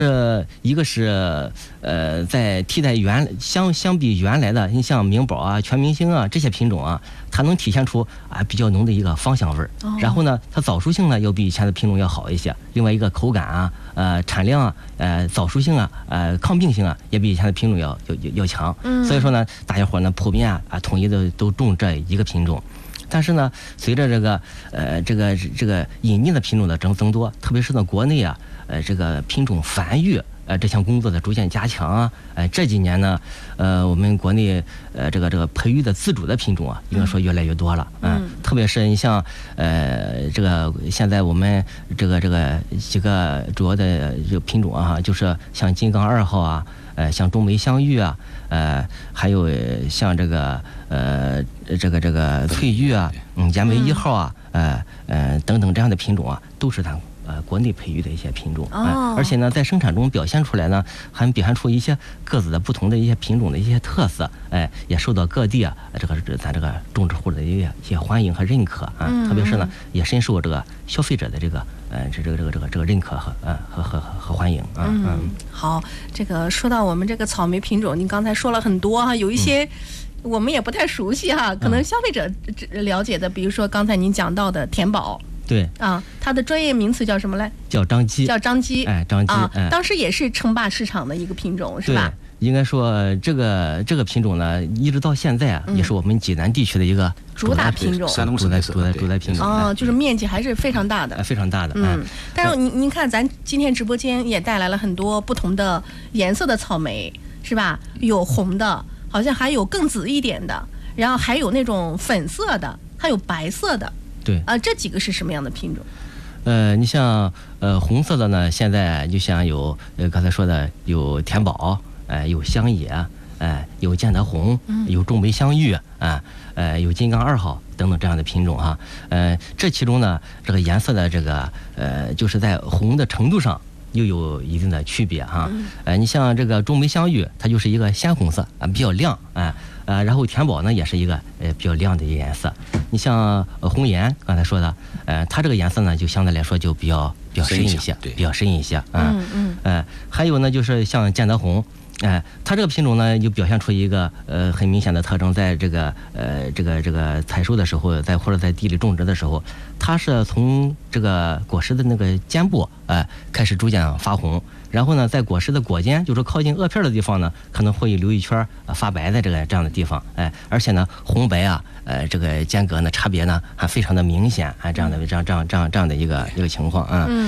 一个是在替代相比原来的，你像明宝啊、全明星啊这些品种啊，它能体现出比较浓的一个芳香味儿。然后呢，它早熟性呢要比以前的品种要好一些。另外一个口感啊、产量啊、早熟性啊、抗病性啊，也比以前的品种要强。所以说呢，大家伙呢普遍统一的都种这一个品种。但是呢，随着这个引进的品种的增多，特别是在国内这个品种繁育这项工作的逐渐加强这几年呢，我们国内这个培育的自主的品种应该说越来越多了特别是你像这个现在我们这个几个主要的这个品种就是像金刚2号像中梅香玉还有像这个翠玉岩梅1号等等这样的品种都是它国内培育的一些品种而且呢，在生产中表现出来呢，还表现出一些各自的不同的一些品种的一些特色，也受到各地咱这个种植户的一些欢迎和认可特别是呢，也深受这个消费者的这个认可和欢迎好，这个说到我们这个草莓品种，您刚才说了很多有一些我们也不太熟悉可能消费者了解的，比如说刚才您讲到的甜宝。 对它的专业名词叫什么来？ 叫张基。 张基， 张基当时也是称霸市场的一个品种，是吧？ 对，应该说这个品种呢，一直到现在也是我们济南地区的一个主打品种， 山东主打品种就是面积还是非常大的， 非常大的。 但是您看，咱今天直播间也带来了很多不同的颜色的草莓，是吧？有红的，好像还有更紫一点的，然后还有那种粉色的，还有白色的。 对这几个是什么样的品种？ 你像红色的呢，现在就像有刚才说的有甜宝，有香野，有建德红，有中梅香玉，有金刚2号等等这样的品种这其中呢，这个颜色的这个就是在红的程度上又有一定的区别你像这个中梅香玉，它就是一个鲜红色比较亮然后甜宝呢也是一个比较亮的一个颜色。你像红颜刚才说的，它这个颜色呢就相对来说就比较深一些，比较深一些还有呢就是像建德红。它这个品种呢，就表现出一个很明显的特征，在这个采收的时候，或者在地里种植的时候，它是从这个果实的那个尖部开始逐渐发红，然后呢，在果实的果尖，就是靠近萼片的地方呢，可能会留一圈发白的这样的地方，而且呢，红白这个间隔呢差别呢还非常的明显这样的一个情况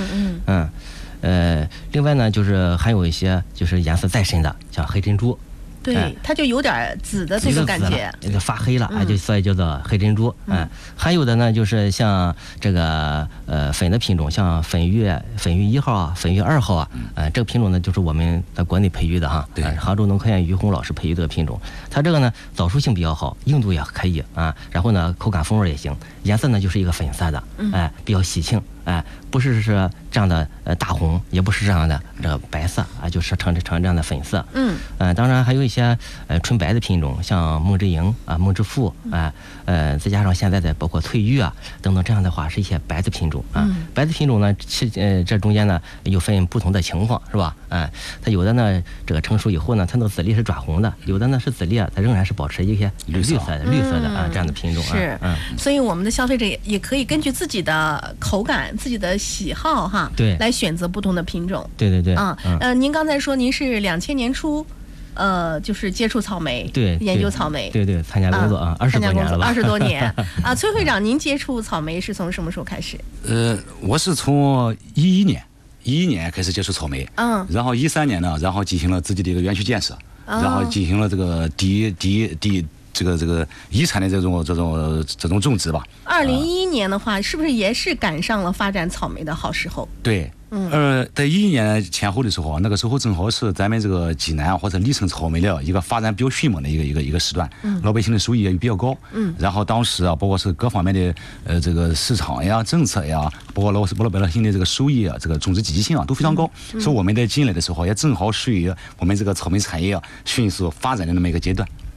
另外呢，就是还有一些就是颜色再深的，像黑珍珠， 对，它就有点紫的这个感觉， 就发黑了所以叫做黑珍珠还有的呢，就是像这个粉的品种，像粉玉1号粉玉2号这个品种呢，就是我们在国内培育的杭州农科院于红老师培育的品种。它这个呢，早熟性比较好，硬度也可以然后呢，口感风味也行，颜色呢就是一个粉色的比较喜庆不是这样的大红，也不是这样的这个白色就是成这样的粉色当然还有一些纯白的品种，像梦之莹梦之富再加上现在的包括翠玉等等，这样的话是一些白的品种白的品种呢，这中间呢有分不同的情况，是吧它有的呢这个成熟以后呢，它的籽粒是转红的，有的呢是籽粒它仍然是保持一些绿色的这样的品种是所以我们的消费者也可以根据自己的口感、自己的喜好对， 来选择不同的品种。 对您刚才说您是2000年初就是接触草莓， 对， 研究草莓， 对，参加工作20多年了吧 ，20多年崔会长，您接触草莓是从什么时候开始？ 我是从11年开始接触草莓，然后13年呢，然后进行了自己的一个园区建设，然后进行了这个这个遗产的这种种植吧。 2011年的话，是不是也是赶上了发展草莓的好时候？ 对。在11年前后的时候，那个时候正好是咱们这个济南或者历城草莓的一个发展比较迅猛的一个时段，老百姓的收益也比较高，然后当时包括是各方面的这个市场呀、政策呀，包括老百姓的这个收益这个种植积极性都非常高，所以我们在进来的时候也正好属于我们这个草莓产业迅速发展的那么一个阶段。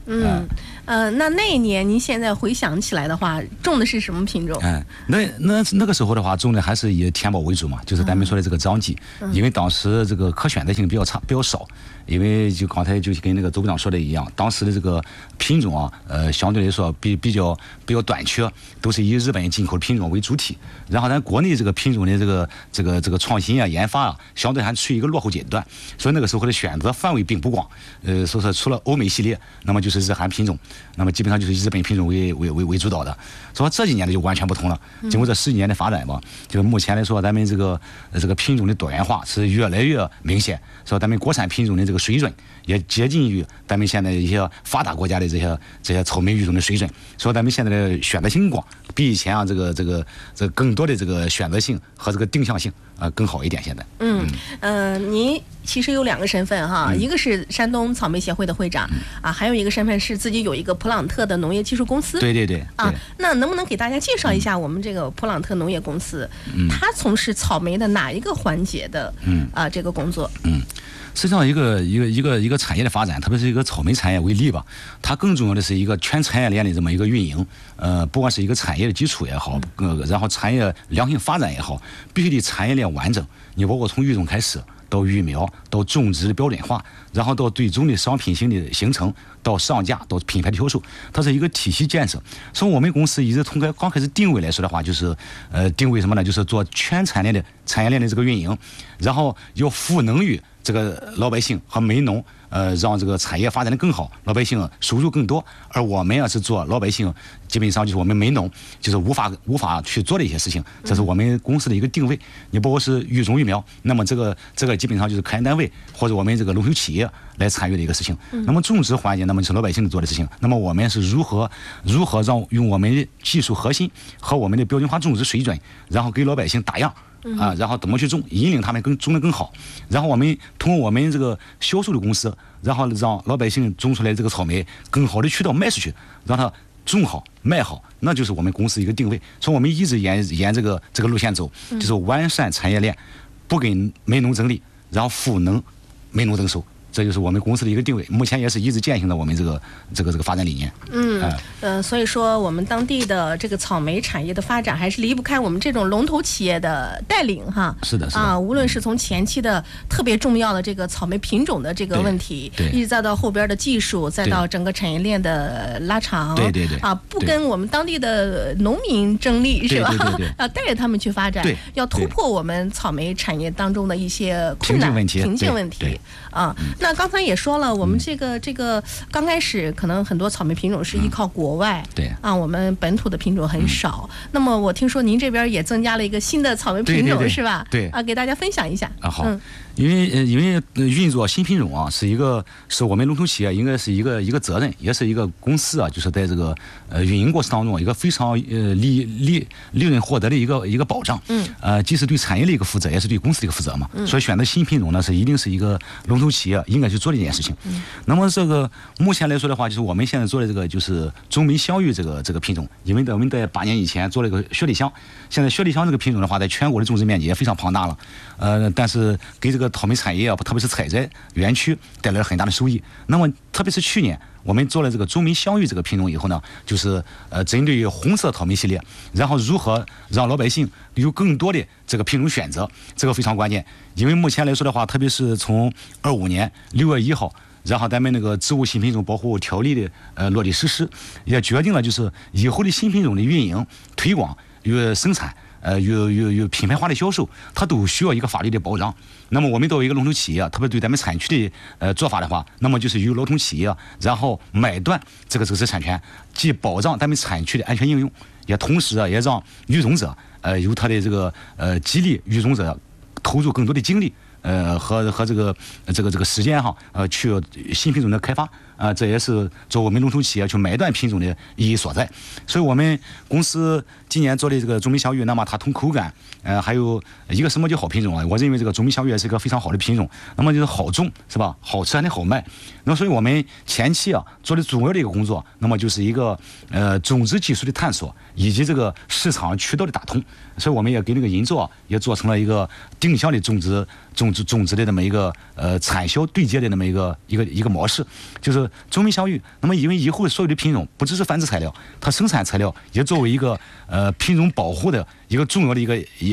那一年您现在回想起来的话，种的是什么品种？ 那个时候的话，种的还是以田宝为主嘛，就是咱们说的这个张记，因为当时这个可选择性比较少，因为就刚才就跟那个周部长说的一样，当时的这个品种啊，相对来说比较短缺，都是以日本进口的品种为主体，然后咱国内这个品种的这个创新啊、研发啊，相对还处于一个落后阶段，所以那个时候的选择范围并不广，所以说除了欧美系列，那么就是日韩品种，那么基本上就是以日本品种为主导的。所以这几年的就完全不同了，经过这10几年的发展吧，就目前来说，咱们这个品种的多元化是越来越明显，所以咱们国产品种的这个水准也接近于咱们现在一些发达国家的这些草莓育种的水准，所以咱们现在的选择性广，比以前啊这个更多的这个选择性和这个定向性更好一点。现在， 您其实有2个身份哈，一个是山东草莓协会的会长还有一个身份是自己有一个普朗特的农业技术公司。 对那能不能给大家介绍一下我们这个普朗特农业公司？它从事草莓的哪一个环节的这个工作？ 实际上，一个产业的发展，特别是一个草莓产业为例吧，它更重要的是一个全产业链的这么一个运营。不管是一个产业的基础也好，然后产业良性发展也好，必须得产业链完整。你包括从育种开始，到育苗，到种植的标准化，然后到最终的商品型的形成，到上架，到品牌的销售，它是一个体系建设。所以我们公司一直从刚开始定位来说的话，就是定位什么呢？就是做全产业链的这个运营，然后要赋能于这个老百姓和梅农，让这个产业发展的更好，老百姓收入更多。而我们是做老百姓，基本上就是我们梅农就是无法去做的一些事情，这是我们公司的一个定位。你包括是育种育苗，那么这个基本上就是科研单位或者我们这个龙头企业来参与的一个事情。那么种植环节，那么就是老百姓做的事情。那么我们是如何让用我们的技术核心和我们的标准化种植水准，然后给老百姓打样。然后怎么去种，引领他们种得更好，然后我们通过我们这个销售的公司，然后让老百姓种出来这个草莓更好的渠道卖出去，让它种好卖好，那就是我们公司一个定位。所以我们一直沿这个路线走，就是完善产业链，不给梅农争利，然后赋能梅农增收。这就是我们公司的一个定位，目前也是一直践行的我们这个发展理念。 所以说我们当地的这个草莓产业的发展还是离不开我们这种龙头企业的带领哈。 是的无论是从前期的特别重要的这个草莓品种的这个问题，一直再到后边的技术，再到整个产业链的拉长，不跟我们当地的农民争利是吧？要带着他们去发展，要突破我们草莓产业当中的一些困难瓶颈问题那刚才也说了，我们这个刚开始可能很多草莓品种是依靠国外，我们本土的品种很少。那么我听说您这边也增加了一个新的草莓品种，是吧？给大家分享一下。 好。因为运作新品种是我们龙头企业应该是一个责任，也是一个公司就是在这个运营过程当中一个非常利润获得的一个保障。既是对产业的一个负责，也是对公司的一个负责嘛。所以选择新品种呢，一定是一个龙头企业应该去做的一件事情。那么这个目前来说的话，就是我们现在做的这个就是中梅香芋这个品种，因为我们在8年以前做了一个雪里香，现在雪里香这个品种的话，在全国的种植面积也非常庞大了。但是给这个草莓产业特别是采摘园区带来了很大的收益。那么特别是去年我们做了这个中梅香芋这个品种以后呢，就是针对于红色草莓系列，然后如何让老百姓有更多的这个品种选择，这个非常关键。因为目前来说的话，特别是从25年6月1号，然后咱们那个植物新品种保护条例的落地实施，也决定了就是以后的新品种的运营、推广与生产。有品牌化的销售，它都需要一个法律的保障。那么我们作为一个龙头企业，特别对咱们产区的做法的话，那么就是由龙头企业然后买断这个知识产权，既保障咱们产区的安全应用，也同时也让育种者有他的这个激励育种者投入更多的精力和这个时间去新品种的开发。这也是作为我们龙头企业去买断品种的意义所在。所以我们公司今年做的这个中梅香芋，那么它从口感，还有一个什么叫好品种啊？我认为这个中梅香芋是一个非常好的品种，那么就是好种是吧？好吃还得好卖。那么所以我们前期做的主要的一个工作，那么就是一个种植技术的探索，以及这个市场渠道的打通。所以我们也给那个银座也做成了一个定向的种植的这么一个产销对接的那么一个模式，就是是中美相遇。那么因为以后所有的品种不只是繁殖材料，它生产材料也作为一个品种保护的一个重要的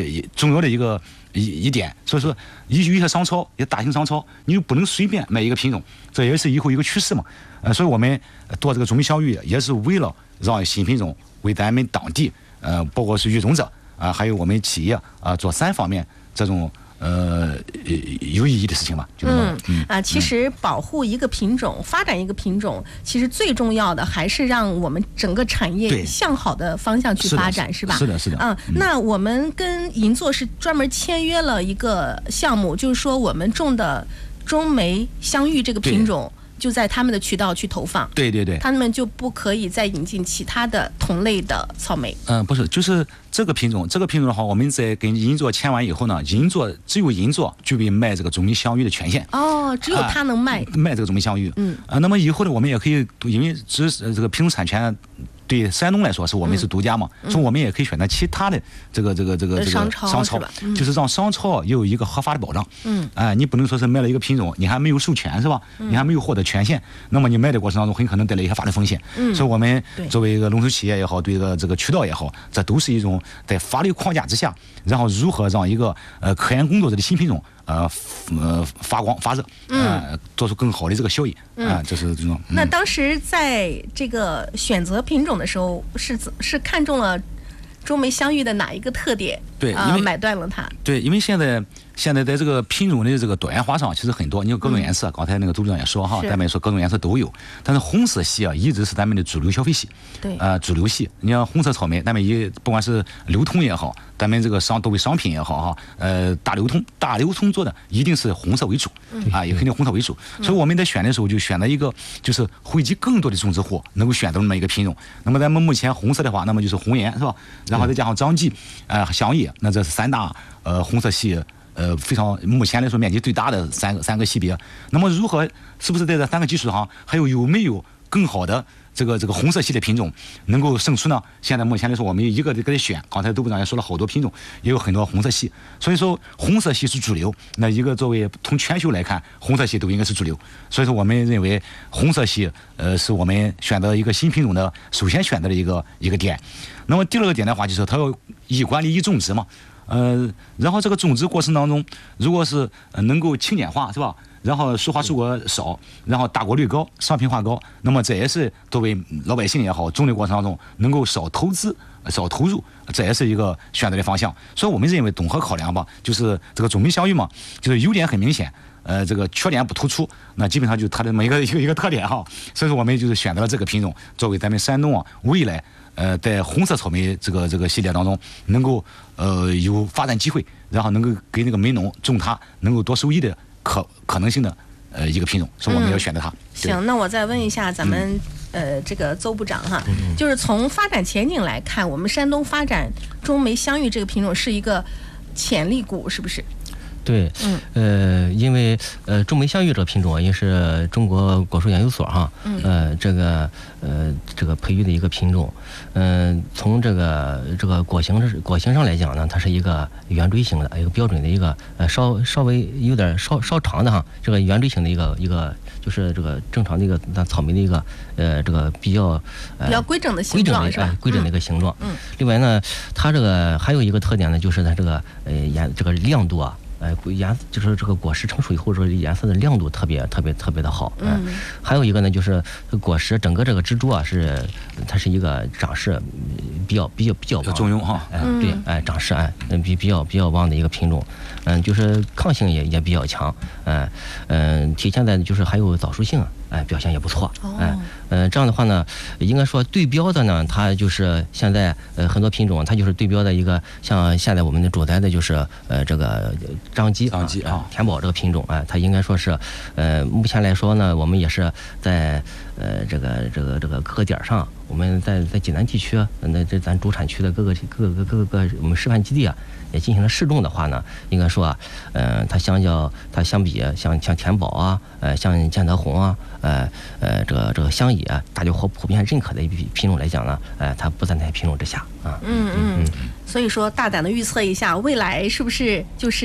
一点。所以说，有些商超也大型商超，你就不能随便买一个品种，这也是以后一个趋势嘛。所以我们做这个中美相遇，也是为了让新品种为咱们当地包括是育种者还有我们企业做3方面这种有意义的事情吧。 其实保护一个品种，发展一个品种，其实最重要的还是让我们整个产业向好的方向去发展，是吧？ 是的。 那我们跟银座是专门签约了一个项目，就是说我们种的中梅香玉这个品种，就在他们的渠道去投放。 对， 他们就不可以再引进其他的同类的草莓。 不是，就是这个品种的话，我们在跟银座签完以后呢，只有银座具备卖这个中美香芋的权限。 只有他能卖这个中美香芋。那么以后呢，我们也可以，因为这个品种产权对山东来说是我们是独家嘛，所以我们也可以选择其他的这个商超， 就是让商超也有一个合法的保障。你不能说是卖了一个品种，你还没有授权是吧？你还没有获得权限，那么你卖的过程当中很可能带来一些法律风险。所以我们作为一个龙头企业也好，对这个渠道也好，这都是一种在法律框架之下，然后如何让一个科研工作者的新品种发热，做出更好的这个效益这是这种。 那当时在这个选择品种的时候，是看中了中梅香芋的哪一个特点？ 对， 买断了它。 对，因为现在在这个品种的这个多元化上，其实很多，你有各种颜色。刚才那个周部长也说哈，咱们也说各种颜色都有。但是红色系一直是咱们的主流消费系。 对。 主流系，你像红色草莓，咱们不管是流通也好，咱们这个作为商品也好哈，大流通做的一定是红色为主也肯定红色为主。所以我们在选的时候就选了一个就是汇集更多的种植户能够选择那么一个品种。那么咱们目前红色的话，那么就是红颜是吧？然后再加上张继香叶，那这是3大红色系。非常目前来说面积最大的三个系别。那么是不是在这3个基础上，还有没有更好的这个红色系的品种能够胜出呢？现在目前来说，我们一个给它选。刚才周部长也说了好多品种，也有很多红色系。所以说红色系是主流。那一个作为从全球来看，红色系都应该是主流。所以说我们认为红色系是我们选择一个新品种的首先选择的一个点。那么第2个点的话，就是它要以管理以种植嘛。然后这个种植过程当中，如果是能够轻简化，是吧？然后塑化出果少，然后打果率高，商品化高，那么这也是作为老百姓也好，种的过程当中能够少投资、少投入，这也是一个选择的方向。所以我们认为综合考量吧，就是这个中美香芋嘛，就是优点很明显，这个缺点不突出，那基本上就是它的每一个特点哈。所以说我们就是选择了这个品种作为咱们山东未来。在红色草莓这个系列当中，能够有发展机会，然后能够给那个梅农种它能够多收益的可能性的一个品种，所以我们要选择它。 行，那我再问一下咱们这个邹部长哈，就是从发展前景来看，我们山东发展中梅香芋这个品种是一个潜力股，是不是？ 对，因为中梅香芋这个品种也是中国果树研究所哈，这个培育的一个品种，从这个果形上来讲呢，它是一个圆锥形的，一个标准的一个稍微有点稍长的哈，这个圆锥形的一个就是这个正常的一个草莓的一个这个比较规整的形状是吧？ 规整的一个形状。另外呢，它这个还有一个特点呢，就是它这个这个亮度啊。就是这个果实成熟以后，这个颜色的亮度特别的好。还有一个呢，就是果实整个这个植株啊，它是一个长势比较旺， 中庸哈。 对，长势比较旺的一个品种。就是抗性也比较强。体现在就是还有早熟性，表现也不错。这样的话呢，应该说对标的呢，它就是现在很多品种，它就是对标的一个像现在我们的主宰的就是这个张继田宝这个品种，它应该说是目前来说呢，我们也是在这个各个点上，我们在济南地区，那这咱主产区的各个我们示范基地啊，也进行了试种的话呢，应该说它相比像田宝啊，像建德红啊，这个香野大家普遍认可的一批品种来讲呢，它不在那些品种之下啊。 所以说大胆的预测一下，未来是不是就是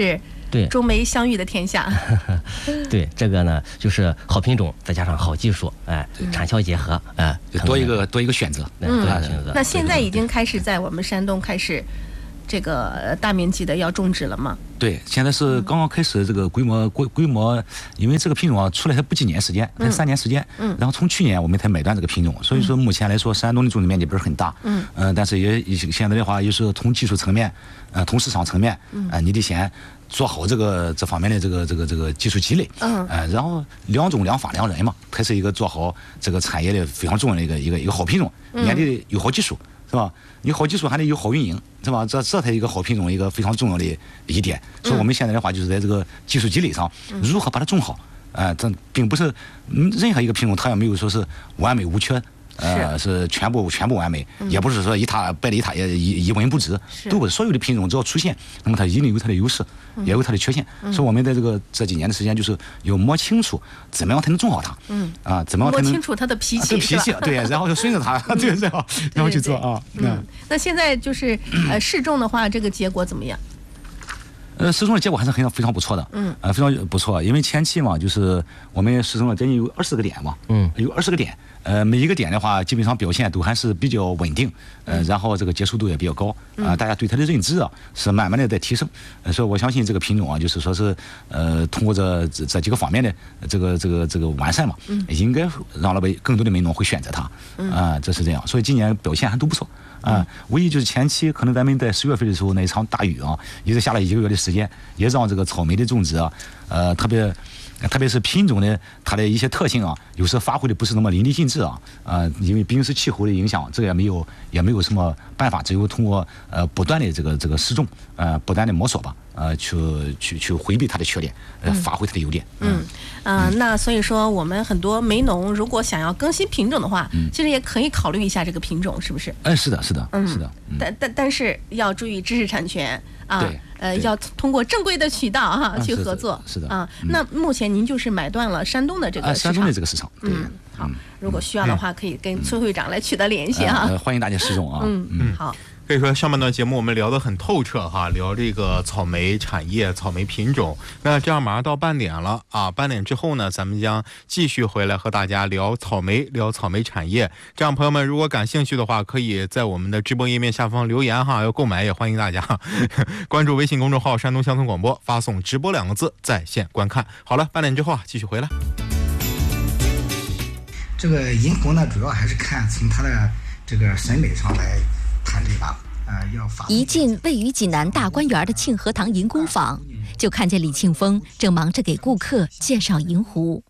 对， 中梅相遇的天下。 对，这个呢就是好品种，再加上好技术，产销结合， 多一个选择。 多一个选择。 那现在已经开始在我们山东开始这个大面积的要种植了吗？ 对，现在是刚刚开始这个规模，因为这个品种啊出来才不几年时间，才3年时间。然后从去年我们才买断这个品种，所以说目前来说，山东的种植面积不是很大。但是也现在的话，也是从技术层面，从市场层面，你得先做好这方面的这个技术积累。然后良种良法良人嘛，才是一个做好这个产业的非常重要的一个好品种。你还得有好技术，是吧？你好技术还得有好运营，是吧？这才一个好品种一个非常重要的一点。所以我们现在的话就是在这个技术积累上，如何把它种好，这并不是任何一个品种它也没有说是完美无缺。是全部完美，也不是说一塔败了一塔也一文不值，都不是。所有的品种只要出现，那么它一定有它的优势，也有它的缺陷。所以我们在这几年的时间，就是要摸清楚怎么样才能种好它，怎么样才能摸清楚它的脾气， 对，然后就顺着它，对，然后去做啊。 那现在就是试种的话，这个结果怎么样？ 试种的结果还是非常不错的，非常不错。因为前期嘛，就是我们试种了将近有20个点嘛，有20个点，每一个点的话，基本上表现都还是比较稳定，然后这个接受度也比较高，大家对它的认知啊是慢慢的在提升，所以我相信这个品种啊，就是说是通过这几个方面的这个完善嘛，应该让更多的民农会选择它，这是这样，所以今年表现还都不错。唯一就是前期可能咱们在10月份的时候那一场大雨啊，一直下了1个月的时间，也让这个草莓的种植啊，特别是品种的它的一些特性啊，有时发挥的不是那么淋漓尽致啊，因为毕竟是气候的影响，这个也没有什么办法，只有通过不断的这个试种，不断的摸索吧，去回避它的缺点，发挥它的优点。 那所以说我们很多梅农如果想要更新品种的话，其实也可以考虑一下这个品种，是不是？ 是的。 但是要注意知识产权啊。要通过正规的渠道去合作。 是的。 那目前您就是买断了山东的这个市场。 山东的这个市场。对。 好，如果需要的话，可以跟崔会长来取得联系欢迎大家试种啊。 好。 可以说上半段节目我们聊得很透彻哈，聊这个草莓产业、草莓品种。那这样马上到半点了啊，半点之后呢，咱们将继续回来和大家聊草莓产业。这样朋友们如果感兴趣的话，可以在我们的直播页面下方留言哈，要购买也欢迎大家关注微信公众号山东乡村广播，发送直播2个字在线观看。好了，半点之后继续回来。 这个银狐呢，主要还是看从它的这个审美上来谈这把。 一进位于济南大观园的庆和堂银工坊，就看见李庆峰正忙着给顾客介绍银狐。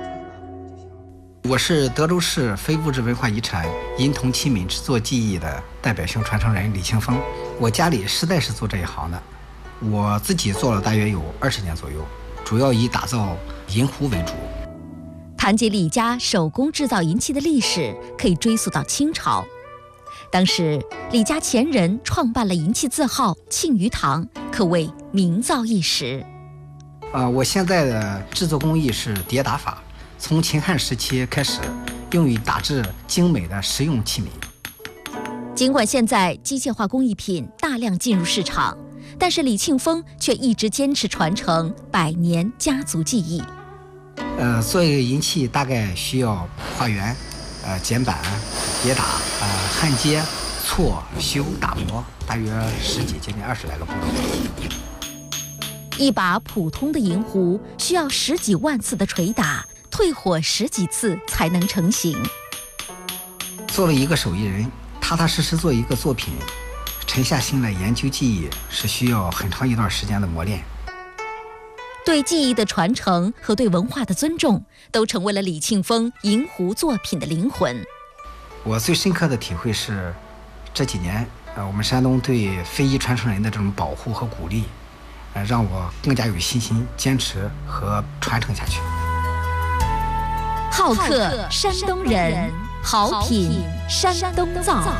我是德州市非物质文化遗产银铜器皿制作技艺的代表性传承人李庆峰。我家里实在是做这一行的，我自己做了大约有20年左右，主要以打造银壶为主。 谈及李家手工制造银器的历史，可以追溯到清朝。当时李家前人创办了银器字号庆余堂，可谓名噪一时。 我现在的制作工艺是叠打法，从秦汉时期开始用于打制精美的实用器皿。 尽管现在机械化工艺品大量进入市场，但是李庆峰却一直坚持传承100年家族技艺。 做一个银器大概需要画圆、剪板、叠打、焊接、错、修、打磨，大约10几接近20来个步骤。 一把普通的银壶需要10几万次的捶打，退火10几次才能成型。 作为一个手艺人，踏踏实实做一个作品，沉下心来研究技艺，是需要很长一段时间的磨练。 对技艺的传承和对文化的尊重，都成为了李庆峰银壶作品的灵魂。 我最深刻的体会是，这几年我们山东对非遗传承人的这种保护和鼓励，让我更加有信心坚持和传承下去。 好客山东人，好品山东造。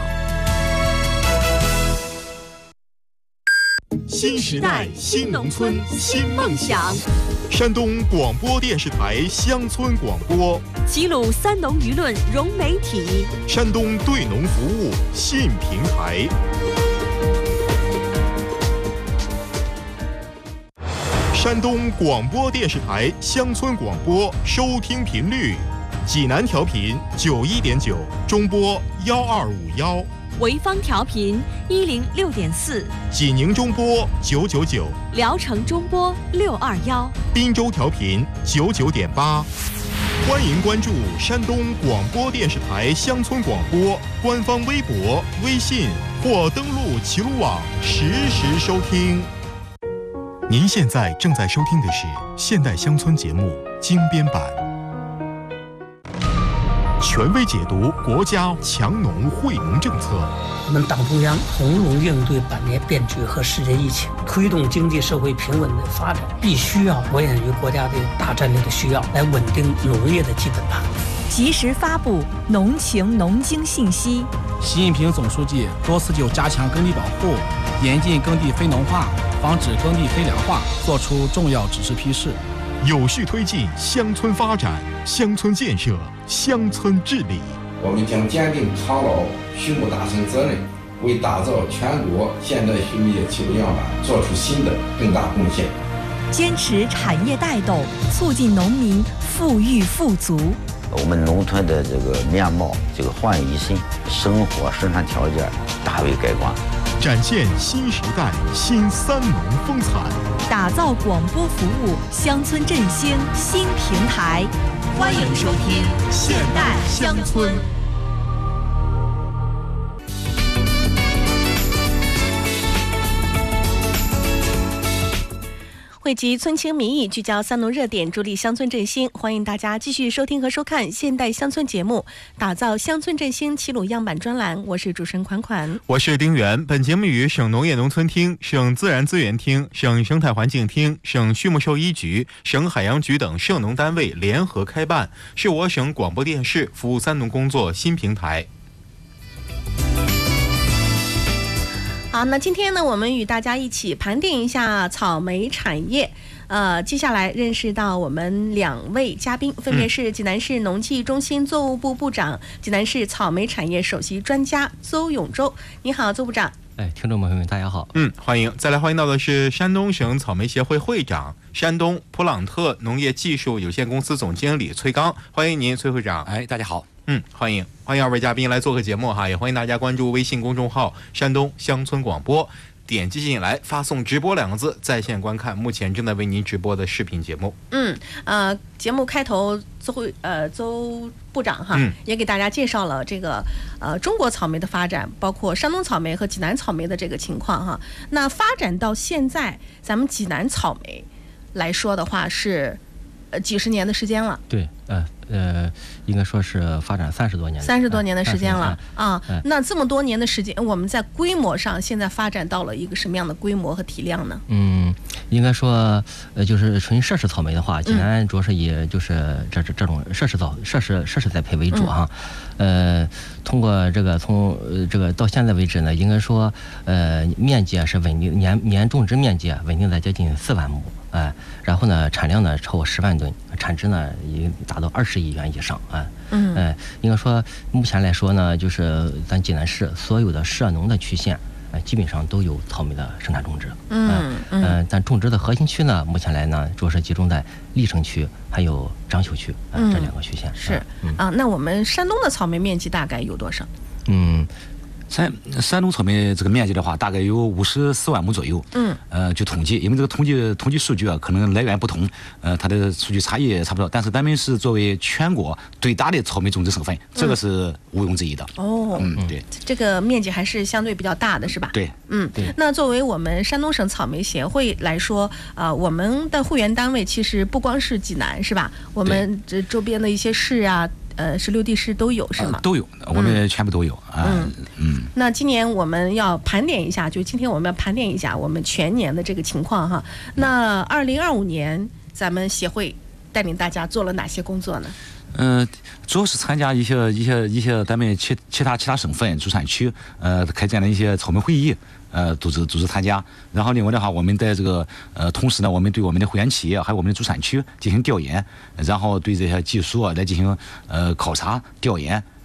新时代，新农村，新梦想。山东广播电视台乡村广播， 齐鲁三农舆论融媒体， 山东对农服务新平台。 山东广播电视台乡村广播收听频率：济南调频91.9，中波1251； 潍坊调频106.4， 济宁中波999， 聊城中波621， 滨州调频99.8。欢迎关注山东广播电视台乡村广播官方微博、微信或登录齐鲁网实时收听。您现在正在收听的是现代乡村节目精编版，权威解读国家强农惠农政策。 我们党中央从容应对百年变局和世界疫情，推动经济社会平稳的发展，必须要着眼于国家的大战略的需要，来稳定农业的基本盘。 及时发布农情农经信息。 习近平总书记多次就加强耕地保护、严禁耕地非农化、防止耕地非粮化作出重要指示批示， 有序推进乡村发展、乡村建设、乡村治理。 我们将坚定长牢畜牧大省责任，为打造全国现代畜牧业齐鲁样板做出新的更大贡献。 坚持产业带动，促进农民富裕富足。 我们农村的这个面貌焕一新，生活生产条件大为改观， 展现新时代新三农风采， 打造广播服务乡村振兴新平台。欢迎收听现代乡村。 汇集村情民意，聚焦三农热点，助力乡村振兴。欢迎大家继续收听和收看现代乡村节目，打造乡村振兴齐鲁样板专栏。我是主持人款款， 我是丁元。本节目与省农业农村厅、省自然资源厅、省生态环境厅、省畜牧兽医局、省海洋局等涉农单位联合开办，是我省广播电视服务三农工作新平台。 好，那今天呢，我们与大家一起盘点一下草莓产业。接下来认识到我们两位嘉宾，分别是济南市农技中心作物部部长、济南市草莓产业首席专家邹永洲。你好，邹部长。 听众朋友们，大家好。 欢迎。再来欢迎到的是山东省草莓协会会长、山东普朗特农业技术有限公司总经理崔刚。欢迎您，崔会长。 大家好。 欢迎二位嘉宾来做客节目哈，也欢迎大家关注微信公众号山东乡村广播，点击进来发送直播2个字，在线观看目前正在为您直播的视频节目。 节目开头邹部长哈，也给大家介绍了这个中国草莓的发展，包括山东草莓和济南草莓的这个情况哈。那发展到现在，咱们济南草莓来说的话是几十年的时间了。 对，应该说是发展30多年的时间了啊。那这么多年的时间，我们在规模上现在发展到了一个什么样的规模和体量呢？ 应该说就是纯摄氏草莓的话，济南主要是以就是这种摄氏栽培为主哈。通过从这个到现在为止呢，应该说面积是稳定，年种植面积稳定在接近4万亩。然后呢，产量呢超过10万吨，产值呢已经达到20亿元以上应该说目前来说呢，就是咱济南市所有的涉农的区县，基本上都有草莓的生产种植。但种植的核心区呢，目前来呢主要是集中在历城区还有章丘区这2个区县。 是那我们山东的草莓面积大概有多少？ 山东草莓这个面积的话，大概有54万亩左右。据统计，因为这个统计数据可能来源不同，它的数据差异差不多。但是咱们是作为全国最大的草莓种植省份，这个是毋庸置疑的。对， 这个面积还是相对比较大的，是吧？ 对， 对。那作为我们山东省草莓协会来说，我们的会员单位其实不光是济南，是吧？我们这周边的一些市啊。16地市都有是吗？ 都有，我们全部都有。 那今年我们要盘点一下，就今天我们要盘点一下我们全年的这个情况哈。那2025年咱们协会带领大家做了哪些工作呢？ 主要是参加一些咱们其他省份主产区开展的一些草莓会议，组织参加。然后另外的话，我们在这个同时呢，我们对我们的会员企业还有我们的主产区进行调研，然后对这些技术来进行考察调研，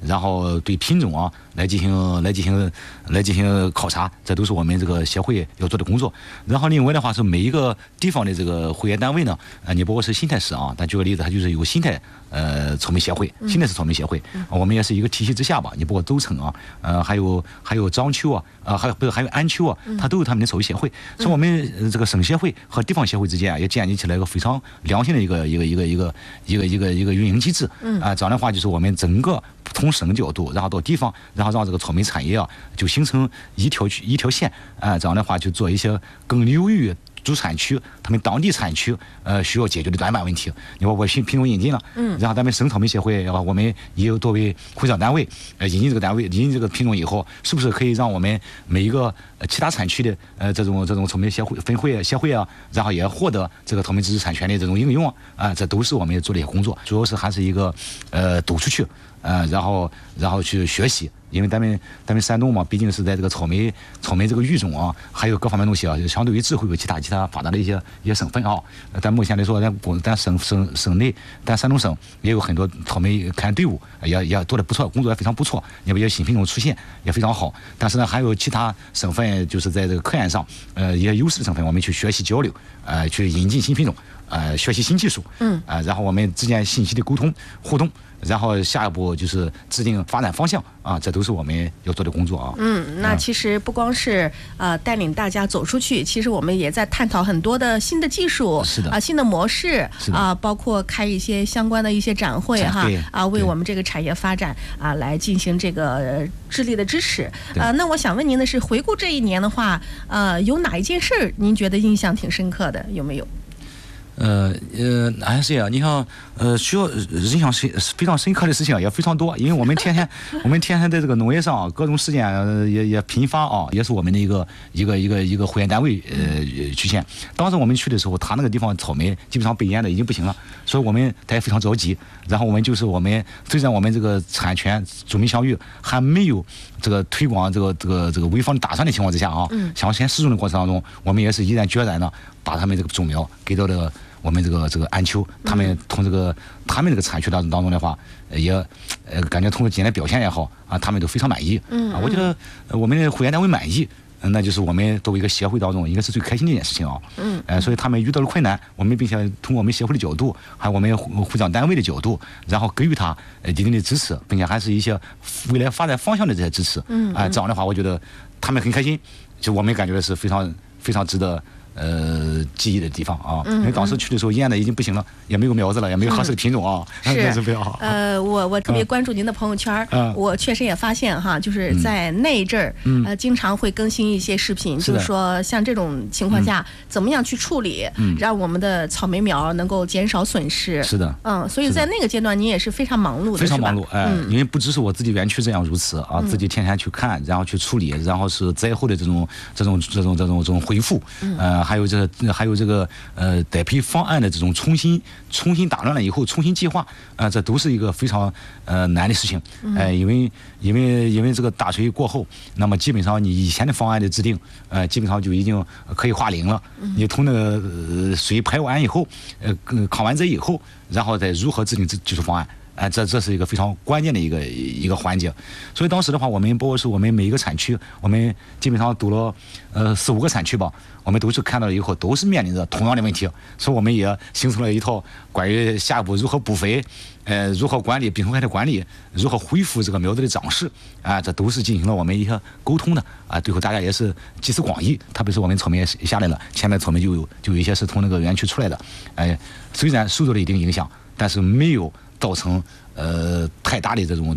然后对品种啊来进行考察，这都是我们这个协会要做的工作。然后另外的话是每一个地方的这个会员单位呢，你包括是新泰市啊，咱举个例子，它就是有新泰草莓协会，新泰市草莓协会，我们也是一个体系之下吧。你包括周城啊，还有章丘啊，还有安丘啊，它都有他们的草莓协会。所以我们这个省协会和地方协会之间也建立起来一个非常良性的一个运营机制啊。这样的话就是我们整个从省角度，然后到地方，然后让这个草莓产业啊就形成一条线啊。这样的话就做一些更流域主产区他们当地产区需要解决的短板问题。你包括品种引进了，然后咱们省草莓协会我们也有作为会长单位引进这个品种以后，是不是可以让我们每一个其他产区的这种草莓协会啊，然后也获得这个草莓知识产权的这种应用啊，这都是我们做的一些工作，主要是还是一个走出去然后去学习。因为咱们山东嘛，毕竟是在这个草莓这个育种啊，还有各方面东西啊，相对于智慧有其他发达的一些省份啊。但目前来说，咱省内，咱山东省也有很多草莓开展队伍，也做得不错，工作也非常不错，也有新品种出现也非常好。但是呢，还有其他省份就是在这个科研上，一些优势的省份，我们去学习交流，去引进新品种，学习新技术，然后我们之间信息的沟通互动。然后下一步就是制定发展方向啊，这都是我们要做的工作啊。 那其实不光是带领大家走出去，其实我们也在探讨很多的新的技术， 是的新的模式包括开一些相关的一些展会为我们这个产业发展来进行这个致力的支持。那我想问您的是，回顾这一年的话，有哪一件事儿您觉得印象挺深刻的？有没有？ 还是呀，你像需要印象非常深刻的事情也非常多，因为我们天天在这个农业上各种事件也频发啊，也是我们的一个会员单位曲线。当时我们去的时候，他那个地方草莓基本上被淹的已经不行了，所以他也非常着急。然后我们虽然我们这个产权主民相育还没有这个推广这个潍坊打算的情况之下啊，想先试种的过程当中，我们也是毅然决然的把他们这个种苗给到了我们这个安丘，他们从他们这个产区当中的话，也感觉通过今年的表现也好啊，他们都非常满意。我觉得我们的会员单位满意，那就是我们作为一个协会当中应该是最开心的一件事情啊。所以他们遇到了困难，我们并且通过我们协会的角度，还有我们会长单位的角度，然后给予他一定的支持，并且还是一些未来发展方向的这些支持。这样的话，我觉得他们很开心，就我们感觉是非常非常值得记忆的地方啊。因为当时去的时候淹的已经不行了，也没有苗子了，也没有合适的品种啊， 是非常好。 我特别关注您的朋友圈，我确实也发现哈，就是在那一阵儿，经常会更新一些视频，就是说像这种情况下，怎么样去处理，让我们的草莓苗能够减少损失。 是的， 所以在那个阶段，您也是非常忙碌的， 非常忙碌，因为不只是我自己园区这样如此啊，自己天天去看，然后去处理，然后是灾后的这种恢复，还有这个栽培方案的这种重新打乱了以后重新计划，这都是一个非常难的事情。因为这个大水过后，那么基本上你以前的方案的制定，基本上就已经可以划零了。你从那个水排完以后，抗完灾以后，然后再如何制定技术方案。这是一个非常关键的一个环节，所以当时的话，我们包括是我们每一个产区，我们基本上读了4-5个产区吧，我们都是看到了以后都是面临着同样的问题，所以我们也形成了一套关于下一步如何补肥，如何管理病虫害的管理，如何恢复这个苗子的长势，这都是进行了我们一些沟通的最后大家也是集思广益，特别是我们草莓下来了，前面草莓就有一些是从那个园区出来的，虽然受到了一定影响，但是没有造成太大的这种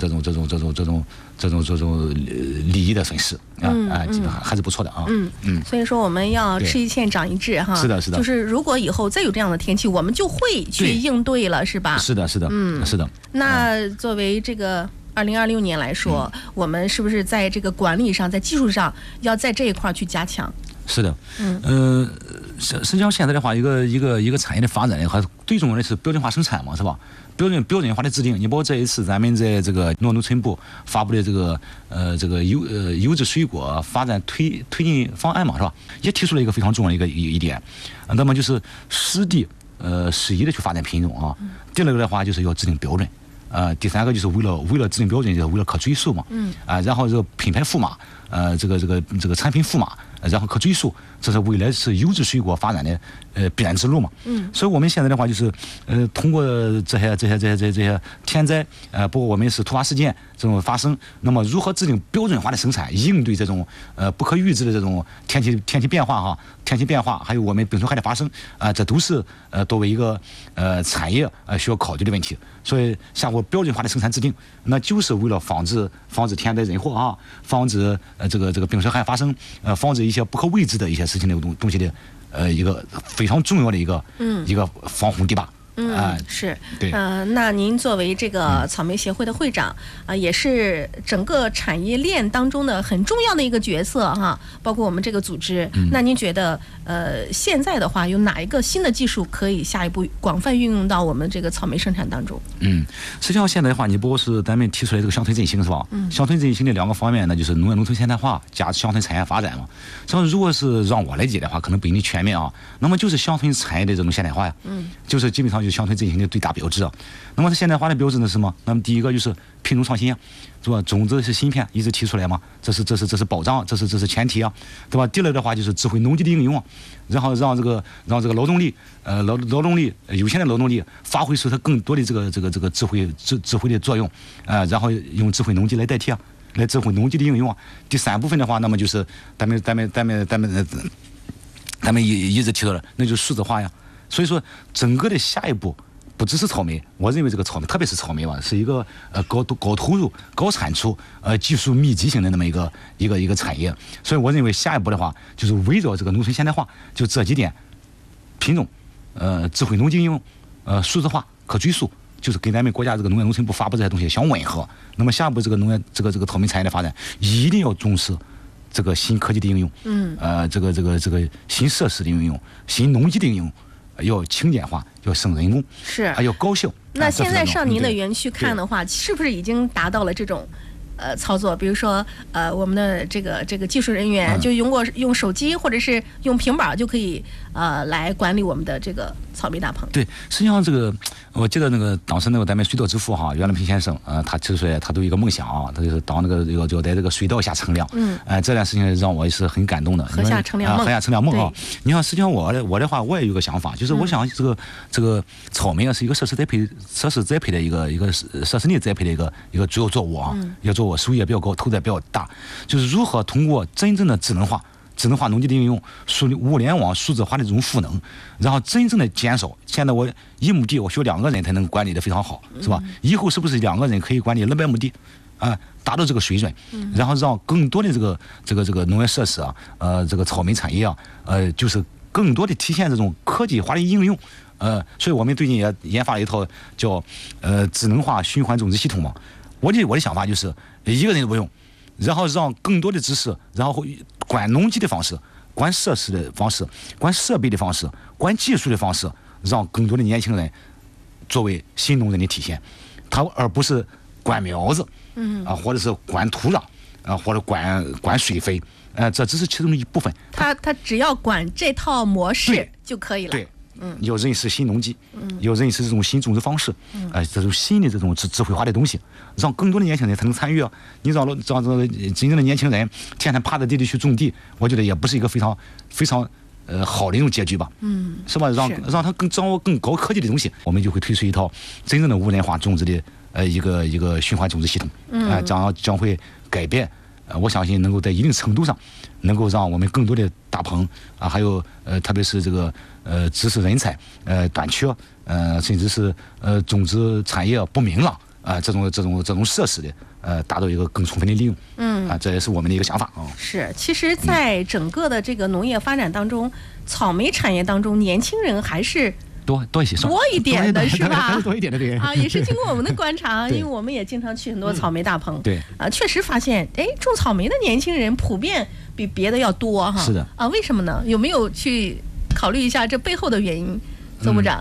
利益的损失基本上还是不错的啊。 所以说我们要吃一堑长一智哈。 是的。 就是如果以后再有这样的天气，我们就会去应对了，是吧？ 是的。是的。 那作为这个2026年来说，我们是不是在这个管理上，在技术上要在这一块去加强？ 是的。实际上现在的话，一个产业的发展还最重要的是标准化生产嘛，是吧？标准化的制定，你包括这一次咱们在这个农村部发布的这个优质水果发展推进方案嘛，是吧？也提出了一个非常重要的一点，那么就是适地适宜的去发展品种啊。第二个的话就是要制定标准第3个就是为了制定标准，就是为了可追溯嘛。然后这个品牌符码，这个产品符码，然后可追溯，这是未来是优质水果发展的必然之路嘛。所以我们现在的话就是通过这些天灾，包括我们是突发事件这种发生，那么如何制定标准化的生产，应对这种不可预知的这种天气变化还有我们病虫害的发生这都是作为一个产业需要考虑的问题。所以下过标准化的生产制定，那就是为了防止天灾人祸防止这个病虫害发生，防止一些不可未知的一些事情的东西的一个非常重要的一个防洪堤坝。 是对。 那您作为这个草莓协会的会长也是整个产业链当中的很重要的一个角色包括我们这个组织。那您觉得现在的话有哪一个新的技术可以下一步广泛运用到我们这个草莓生产当中？ 实际上现在的话，你包括是咱们提出来这个乡村振兴是吧？乡村振兴的2个方面呢，就是农业农村现代化加乡村产业发展嘛。像如果是让我来解的话，可能不一定全面那么就是乡村产业的这种现代化呀。就是基本上就是乡村振兴的最大标志那么它现代化的标志呢是什么？那么第一个就是品种创新是吧？种子是芯片一直提出来嘛，这是保障，这是前提对吧？第二的话就是智慧农机的应用然后让这个劳动力有限的劳动力发挥出它更多的这个智慧的作用然后用智慧农机来代替来智慧农机的应用第3部分的话，那么就是咱们一直提到的，那就是数字化呀。所以说整个的下一步不只是草莓，我认为这个草莓特别是草莓是一个高投入高产出技术密集型的那么一个产业。所以我认为下一步的话就是围绕这个农村现代化，就这几点品种智慧农机应用数字化可追溯，就是跟咱们国家这个农业农村部发布这些东西相吻合。那么下一步这个农业这个草莓产业的发展一定要重视这个新科技的应用这个新设施的应用，新农机的应用，要轻简化，要省人工， 是还要高效。 那现在上您的园区看的话，是不是已经达到了这种操作？比如说我们的这个技术人员就用手机或者是用平板就可以来管理我们的这个草莓大棚。 对，实际上这个我记得当时咱们水稻之父袁隆平先生他提出来，他都有一个梦想他就是当要在这个水稻下乘凉。这件事情让我也是很感动的。 禾下乘凉梦。 禾下乘凉梦你看，实际上我的话，我也有个想法，就是我想这个草莓是一个设施栽培的一个设施内栽培的一个主要作物要作物收益也比较高，投资也比较大，就是如何通过真正的智能化农机的应用，物联网数字化的这种赋能，然后真正的减少。现在我1亩地我需要2个人才能管理的非常好，是吧？以后是不是2个人可以管理200亩地达到这个水准，然后让更多的这个农业设施这个草莓产业就是更多的体现这种科技化的应用。所以我们最近也研发了一套叫智能化循环种植系统嘛。我的想法就是1个人都不用，然后让更多的知识，然后管农机的方式，管设施的方式，管设备的方式，管技术的方式，让更多的年轻人作为新农人的体现，而不是管苗子，或者是管土壤，或者管水肥，这只是其中的一部分。 他只要管这套模式就可以了。 对。要认识新农机，要认识这种新种植方式，这种新的这种智慧化的东西，让更多的年轻人才能参与你让真正的年轻人天天趴在地里去种地，我觉得也不是一个非常非常好的一种结局吧。是吧？让他掌握更高科技的东西，我们就会推出一套真正的物联网种植的一个循环种植系统，将会改变。我相信能够在一定程度上，能够让我们更多的大棚还有特别是这个知识人才短缺甚至是种植产业不明朗这种设施的达到一个更充分的利用。这也是我们的一个想法是，其实，在整个的这个农业发展当中，草莓产业当中，年轻人还是多一点的是吧？ 多一点的对也是经过我们的观察，因为我们也经常去很多草莓大棚， 对确实发现，种草莓的年轻人普遍比别的要多是的为什么呢？有没有去考虑一下这背后的原因，邹部长？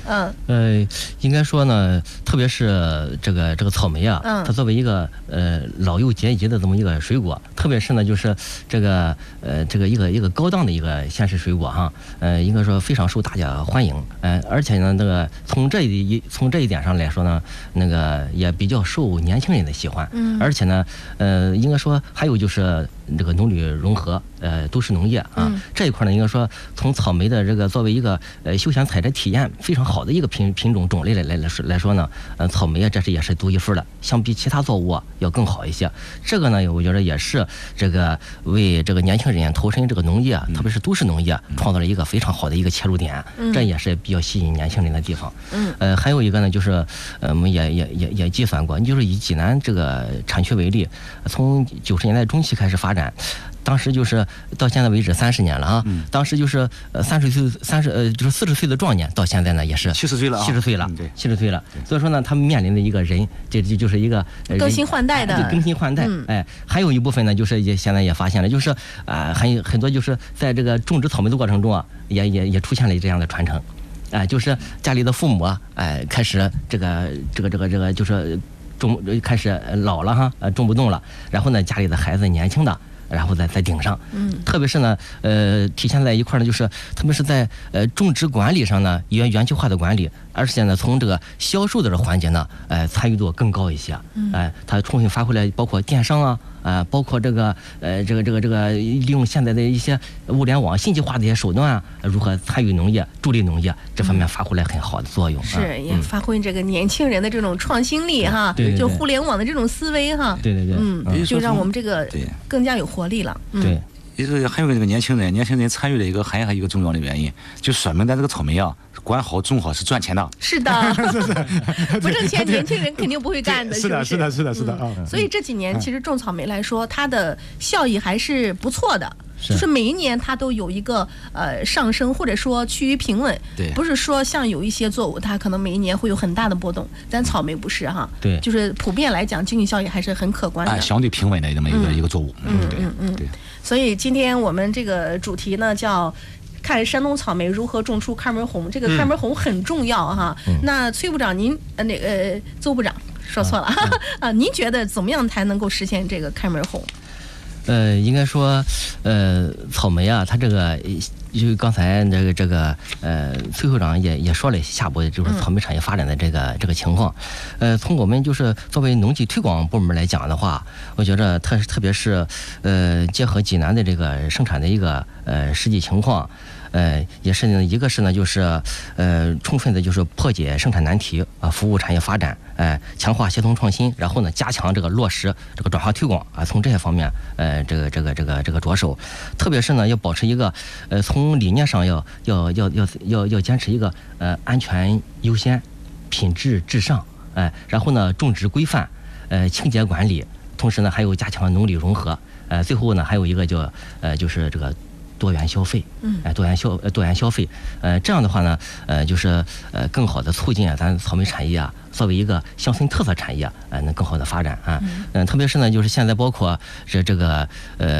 应该说呢，特别是这个草莓啊，它作为一个老幼皆宜的这么一个水果，特别是呢就是这个一个高档的一个鲜食水果哈，应该说非常受大家欢迎，而且呢，这个从这一点上来说呢，那个也比较受年轻人的喜欢，而且呢，应该说还有就是这个农旅融合，都市农业啊，这一块呢，应该说从草莓的这个作为一个休闲采摘体验非常好的一个品种类来说呢，草莓啊，也是独一份的，相比其他作物要更好一些。这个呢，我觉得也是这个为这个年轻人投身这个农业，特别是都市农业，创造了一个非常好的一个切入点，这也是比较吸引年轻人的地方。还有一个呢，就是我们也计算过，就是以济南这个产区为例，从90年代中期开始发展。当时就是到现在为止30年了啊，当时就是就是40岁的壮年，到现在呢也是 70岁了 ，70岁了，70岁了。所以说呢，他们面临的一个人，这就是一个更新换代的， 更新换代。还有一部分呢，就是现在也发现了，就是很多就是在这个种植草莓的过程中啊，也出现了这样的传承，就是家里的父母开始这个就是开始老了哈，种不动了，然后呢，家里的孩子年轻的。然后再顶上，特别是呢，体现在一块呢，就是特别是在种植管理上呢，园区化的管理，而且呢，从这个销售的这个环节呢，参与度更高一些，它充分发挥了包括电商包括这个利用现在的一些物联网信息化的一些手段如何参与农业、助力农业这方面发挥了很好的作用。 是也发挥这个年轻人的这种创新力哈，就互联网的这种思维哈， 对， 就让我们这个更加有活力了。 对。 就是还有个这个年轻人参与的一个还有一个重要的原因，就说明咱这个草莓管好种好是赚钱的。 是的，不挣钱年轻人肯定不会干的。 是的。 所以这几年其实种草莓来说，它的效益还是不错的。就是每一年它都有一个上升，或者说趋于平稳。 对， 不是说像有一些作物，它可能每一年会有很大的波动，但草莓不是哈。 对， 就是普遍来讲，经济效益还是很可观的。 相对平稳的这么一个作物。 对。所以今天我们这个主题呢叫。看山东草莓如何种出开门红，这个开门红很重要哈。那崔部长您邹部长说错了您觉得怎么样才能够实现这个开门红？ 应该说，草莓啊，它这个就刚才这个崔会长也说了下步就是草莓产业发展的这个情况。从我们就是作为农技推广部门来讲的话，我觉得特别是结合济南的这个生产的一个实际情况。也是呢，一个是呢，就是充分的就是破解生产难题服务产业发展，强化协同创新，然后呢，加强这个落实这个转化推广从这些方面这个着手，特别是呢，要保持一个从理念上要坚持一个安全优先、品质至上，然后呢，种植规范，清洁管理，同时呢，还有加强农里融合，最后呢，还有一个就是这个。多元消费，多元消费，这样的话呢，就是更好的促进咱草莓产业作为一个乡村特色产业能更好的发展特别是呢，就是现在包括这个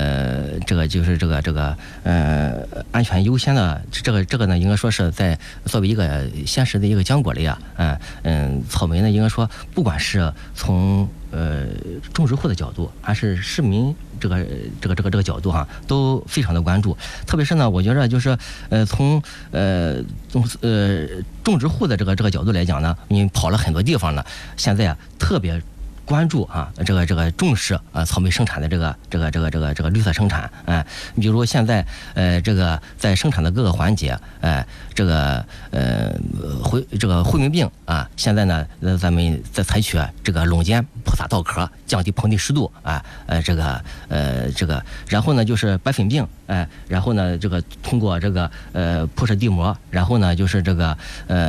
安全优先的这个呢，应该说是在作为一个鲜食的一个浆果类草莓呢，应该说不管是从种植户的角度，还是市民这个角度都非常的关注。特别是呢，我觉得就是从种植户的这个角度来讲呢，你跑了很多地方呢，现在特别关注这个重视草莓生产的这个绿色生产比如现在这个在生产的各个环节这个灰霉病现在呢咱们在采取这个垄间铺撒稻壳，降低盆地湿度然后呢就是白粉病然后呢这个通过这个铺设地膜，然后呢就是这个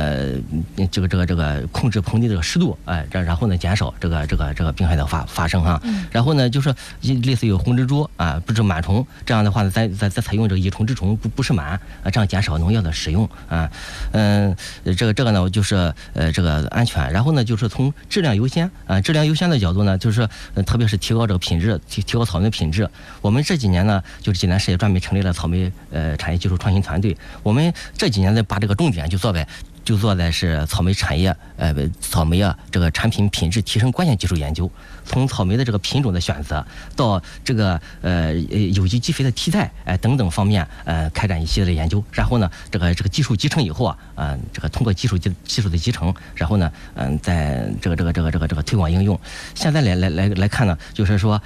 控制盆地这个湿度然后呢减少这个病害的发生然后呢就是类似于红蜘蛛不是螨虫，这样的话呢再采用这个乙虫治虫不是螨这样减少农药的使用这个呢就是这个安全，然后呢就是从质量优先的角度呢，就是特别是提高这个品质，提高草莓品质。我们这几年呢，就是济南市也专门成立了草莓产业技术创新团队。我们这几年呢，把这个重点就做在就做的是草莓产业，草莓啊这个产品品质提升关键技术研究，从草莓的这个品种的选择到这个有机基肥的替代，等等方面，开展一系列的研究。然后呢，这个技术集成以后啊，这个通过技术的集成，然后呢，在这个推广应用。现在来看呢，就是说，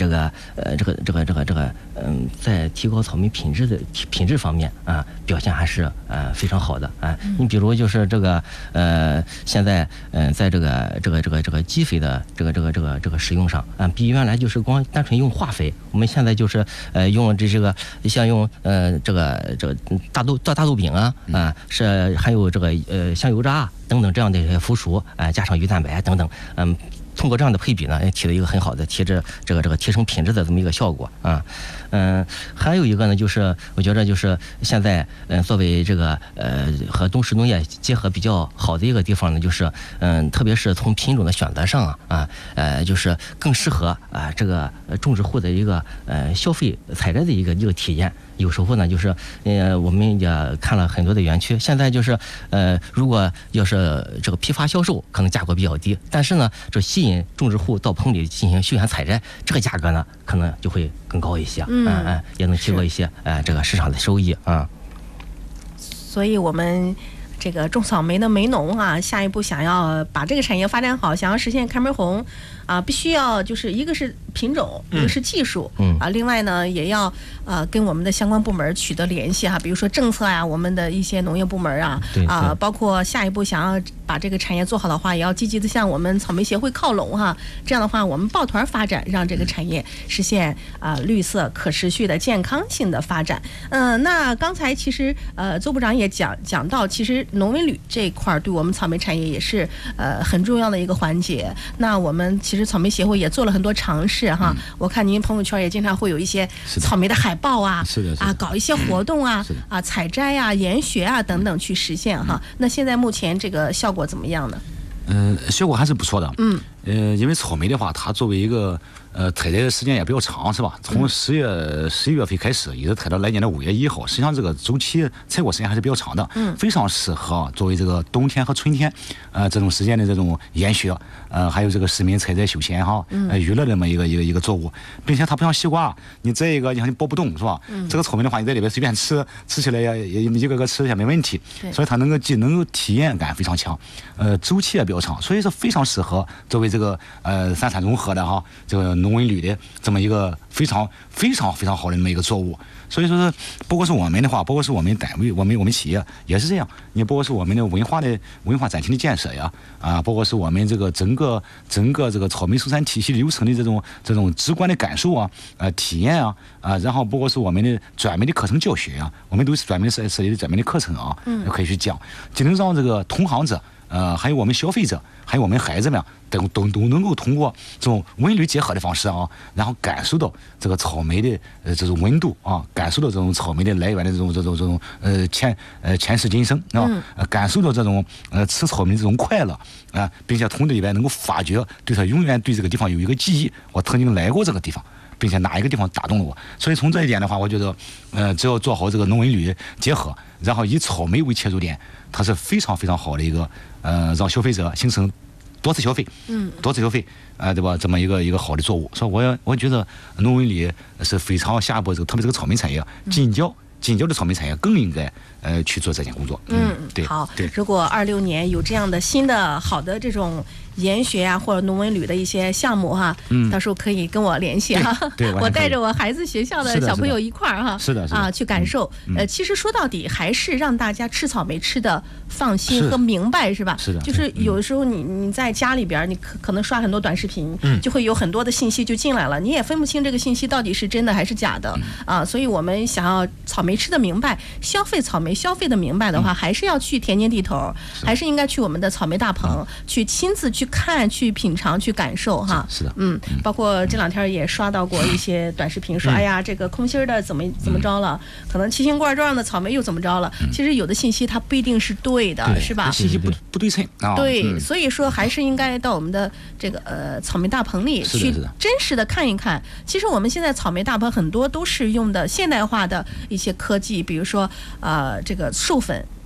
在提高草莓品质方面啊，表现还是非常好的啊。你比如就是这个现在在这个基肥的这个使用上啊，比原来就是光单纯用化肥，我们现在就是用这个像用这个大豆饼啊是还有这个香油渣等等这样的一些辅属加上鱼蛋白等等，通过这样的配比呢，也起了一个很好的提升品质的这么一个效果啊。还有一个呢，就是我觉得就是现在作为这个和东石农业结合比较好的一个地方呢，就是特别是从品种的选择上就是更适合这个种植户的一个消费采摘的一个体验。有时候呢，就是我们也看了很多的园区，现在就是如果要是这个批发销售，可能价格比较低，但是呢，这吸引种植户到棚里进行休闲采摘，这个价格呢可能就会更高一些，也能提高一些这个市场的收益啊。 所以我们这个种草莓的梅农啊，下一步想要把这个产业发展好，想要实现开门红啊，必须要就是一个是品种，一个是技术，另外呢也要跟我们的相关部门取得联系哈，比如说政策呀，我们的一些农业部门包括下一步想要把这个产业做好的话，也要积极的向我们草莓协会靠拢哈。这样的话，我们抱团发展，让这个产业实现绿色、可持续的健康性的发展。那刚才其实邹部长也讲到，其实农文旅这一块对我们草莓产业也是很重要的一个环节。那我们其实草莓协会也做了很多尝试哈。我看您朋友圈也经常会有一些草莓的海报搞一些活动采摘研学等等去实现哈。那现在目前这个效果怎么样呢？ 效果还是不错的。因为草莓的话，它作为一个采摘的时间也比较长，是吧？从11月份开始，一直采到来年的5月1号，实际上这个周期采果时间还是比较长的，非常适合作为这个冬天和春天这种时间的这种研学，还有这个市民采摘休闲娱乐这么一个作物，并且它不像西瓜，你这一个你剥不动，是吧？这个草莓的话，你在里边随便吃起来也一个吃一下没问题，所以它既能够体验感非常强，周期也比较长，所以说非常适合作为这个三产融合的这个农文旅的这么一个非常好的这么一个作物。所以说是，包括是我们的话，包括是我们单位、我们企业也是这样。你包括是我们的文化展厅的建设呀，包括是我们这个整个这个草莓生产体系流程的这种直观的感受体验然后包括是我们的专门的课程教学我们都是专门设立的专门的课程可以去讲，就能让这个同行者还有我们消费者，还有我们孩子们都能够通过这种文旅结合的方式然后感受到这个草莓的这种温度感受到这种草莓的来源的这种前世今生感受到这种吃草莓的这种快乐并且从这里边能够发掘对他永远对这个地方有一个记忆，我曾经来过这个地方，并且哪一个地方打动了我。所以从这一点的话，我觉得只要做好这个农文旅结合，然后以草莓为切入点，它是非常好的一个让消费者形成多次消费，对吧？这么一个好的作物，所以我觉得农文旅是非常下一步特别这个草莓产业近郊的草莓产业更应该去做这件工作。对。 好，如果26年有这样的新的好的这种研学或者农文旅的一些项目到时候可以跟我联系对， 我带着我孩子学校的小朋友一块儿是的去感受。其实说到底还是让大家吃草莓吃的放心和明白，是吧？ 是的。 就是有的时候你在家里边，你可能刷很多短视频，就会有很多的信息就进来了，你也分不清这个信息到底是真的还是假的所以我们想要草莓吃的明白，消费草莓消费的明白的话，还是要去田间地头，还是应该去我们的草莓大棚去亲自去看、去品尝、去感受是的。 包括这2天也刷到过一些短视频，说哎呀，这个空心的怎么着了，可能奇形怪状的草莓又怎么着了。其实有的信息它不一定是对的，是吧？ 信息不对称对，所以说还是应该到我们的这个草莓大棚里去真实的看一看。其实我们现在草莓大棚很多都是用的现代化的一些科技，比如说这个授粉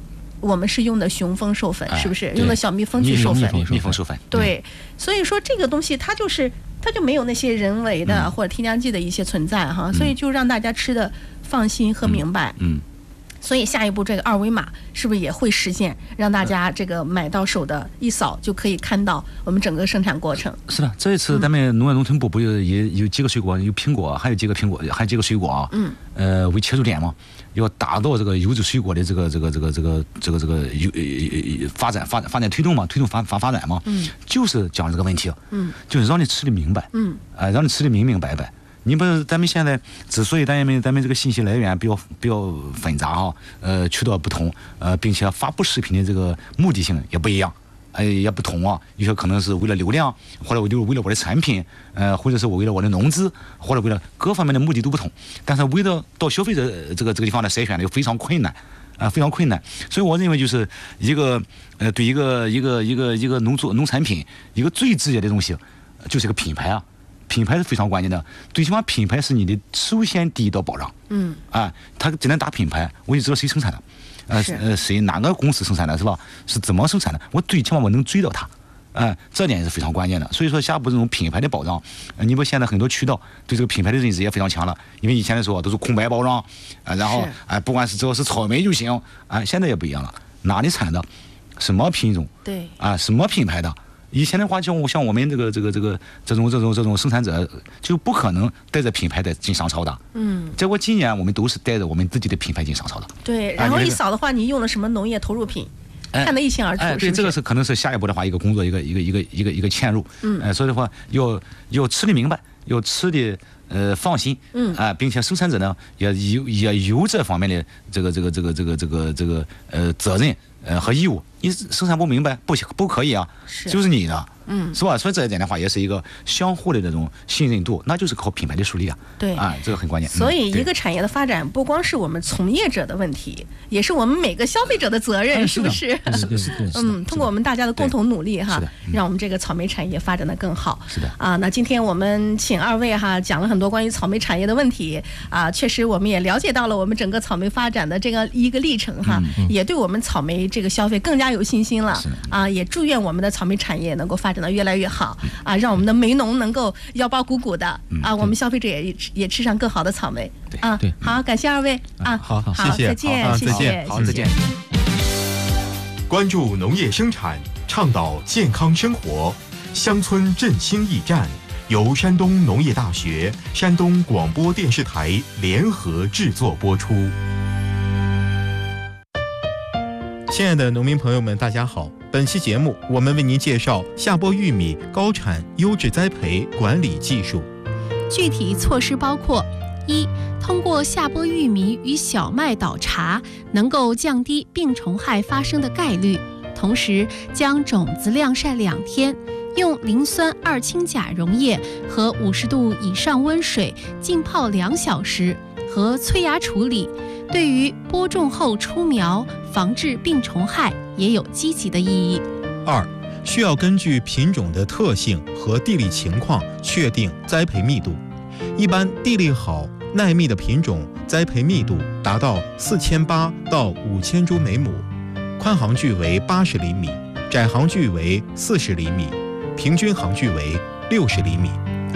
我们是用的雄蜂授粉，是不是？ 对用的小蜜蜂去授粉， 蜜蜂授粉。 对，所以说这个东西它就没有那些人为的或者添加剂的一些存在哈，所以就让大家吃的放心和明白。所以下一步这个2维码是不是也会实现，让大家这个买到手的一扫就可以看到我们整个生产过程？ 是的，这一次咱们农业农村部不也有几个水果，有苹果，还有几个水果啊。为切入点嘛，要达到这个优质水果的这个发展推动嘛，推动发展嘛。就是讲这个问题。就是让你吃的明白。让你吃的明明白白。你不是咱们现在之所以咱们这个信息来源比较纷杂哈，渠道不同，并且发布视频的这个目的性也不一样，也不同啊。有些可能是为了流量，或者就是为了我的产品，或者是我为了我的农资，或者为了各方面的目的都不同。但是为了到消费者这个地方的筛选呢，又非常困难。非常困难。所以我认为就是对一个农产品一个最直接的东西，就是个品牌啊。品牌是非常关键的，最起码品牌是你的首先第一道保障。他只能打品牌，我就知道谁生产的，谁哪个公司生产的，是吧？是怎么生产的？我最起码我能追到它，这点是非常关键的。所以说，下一步这种品牌的保障，你不现在很多渠道对这个品牌的认知也非常强了，因为以前的时候都是空白包装，然后不管是只要是草莓就行，现在也不一样了，哪里产的，什么品种， 对， 什么品牌的。以前的话，像我们这种生产者就不可能带着品牌的进商超的。结果今年我们都是带着我们自己的品牌进商超的。 对，然后一扫的话，你用了什么农业投入品，看得一清二楚。 对，这个是可能是下一步的话一个工作一个嵌入。所以的话要吃的明白，要吃的放心。并且生产者呢也有这方面的这个责任和义务。你生产不明白不可以啊，就是你的。是吧？所以这一点的话，也是一个相互的这种信任度，那就是靠品牌的树立啊。 对， 这个很关键。 所以一个产业的发展，不光是我们从业者的问题，也是我们每个消费者的责任，是不是？通过我们大家的共同努力哈，让我们这个草莓产业发展的更好。 是的。 那今天我们请2位哈讲了很多关于草莓产业的问题确实我们也了解到了我们整个草莓发展的这个一个历程哈，也对我们草莓这个消费更加有信心了也祝愿我们的草莓产业能够发展得越来越好让我们的梅农能够腰包鼓鼓的我们消费者也吃上更好的草莓对， 好，感谢2位好， 谢谢，再见， 再见， 好，再见。 关注农业生产，倡导健康生活，乡村振兴驿站由山东农业大学、山东广播电视台联合制作播出。 亲爱的农民朋友们，大家好！本期节目我们为您介绍下播玉米高产优质栽培管理技术。 具体措施包括：一、通过下播玉米与小麦倒茶，能够降低病虫害发生的概率，同时将种子晾晒2天，用磷酸2氢钾溶液和50度以上温水浸泡2小时，和催芽处理，对于播种后出苗、防治病虫害也有积极的意义。 2、需要根据品种的特性和地理情况确定栽培密度。一般地力好、耐密的品种，栽培密度达到4800到5000株每亩，宽行距为80厘米，窄行距为40厘米，平均行距为60厘米。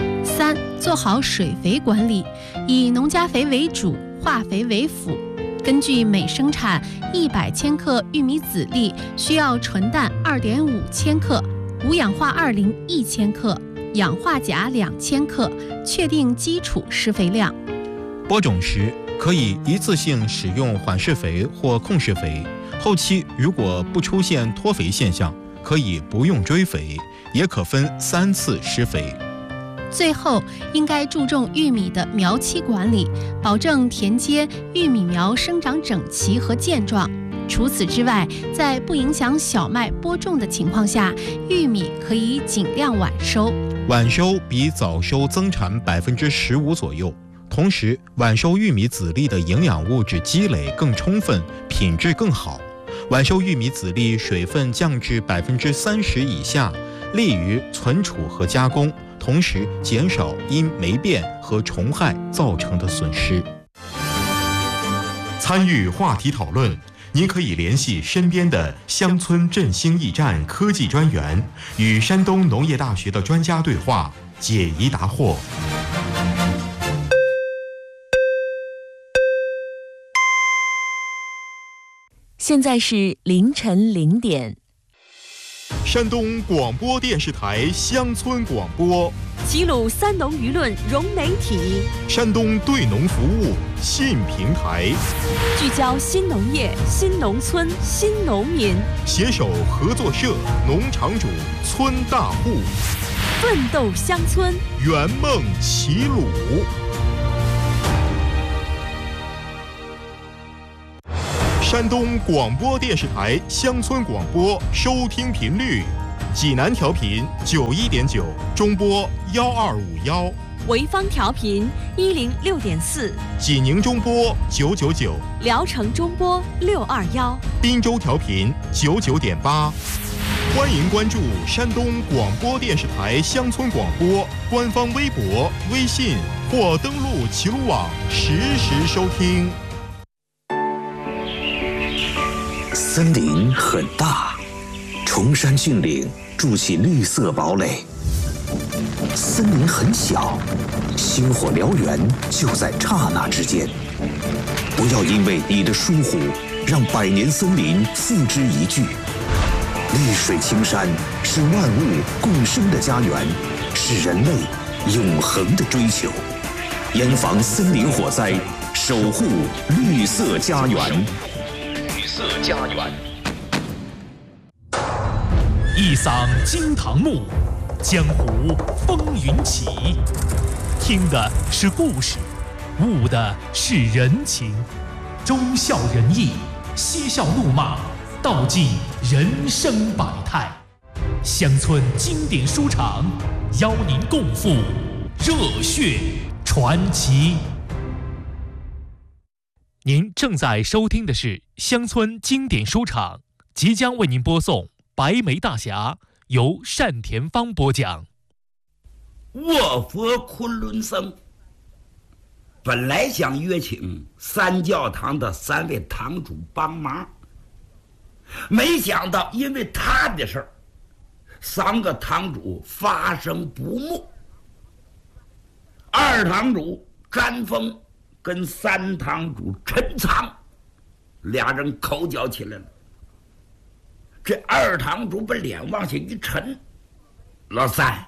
3、做好水肥管理，以农家肥为主，化肥为辅。根据每生产100千克玉米籽粒，需要纯氮2.5千克、无氧化二磷1千克、氧化钾2千克，确定基础施肥量。 播种时可以一次性使用缓释肥或控释肥，后期如果不出现脱肥现象，可以不用追肥，也可分3次施肥。 最后，应该注重玉米的苗期管理，保证田间玉米苗生长整齐和健壮。除此之外，在不影响小麦播种的情况下，玉米可以尽量晚收。 晚收比早收增产15%左右，同时晚收玉米籽粒的营养物质积累更充分，品质更好。晚收玉米籽粒水分降至30%以下，利于存储和加工，同时减少因霉变和虫害造成的损失。 参与话题讨论， 您可以联系身边的乡村振兴驿站科技专员，与山东农业大学的专家对话，解疑答惑。 现在是凌晨0点。 山东广播电视台乡村广播， 齐鲁三农舆论融媒体， 山东对农服务新平台， 聚焦新农业、新农村、新农民， 携手合作社、农场主、村大户， 奋斗乡村， 圆梦齐鲁。山东广播电视台乡村广播收听频率：济南调频91.9，中波1251； 潍坊调频106.4， 济宁中波999； 聊城中波621； 滨州调频99.8。欢迎关注山东广播电视台乡村广播官方微博、微信或登录齐鲁网实时收听。 森林很大，崇山峻岭筑起绿色堡垒；森林很小，星火燎原就在刹那之间。不要因为你的疏忽，让百年森林付之一炬。绿水青山是万物共生的家园，是人类永恒的追求。严防森林火灾，守护绿色家园。家园， 一嗓惊堂木，江湖风云起。听的是故事，悟的是人情，忠孝仁义，嬉笑怒骂，道尽人生百态。乡村经典书场，邀您共赴热血传奇。您正在收听的是乡村经典书场，即将为您播送《白眉大侠》，由单田芳播讲。 卧佛昆仑僧本来想约请三教堂的3位堂主帮忙，没想到因为他的事儿，3个堂主发生不睦。2堂主詹峰跟3堂主陈仓俩人口角起来了。这2堂主把脸往下一沉：“老三，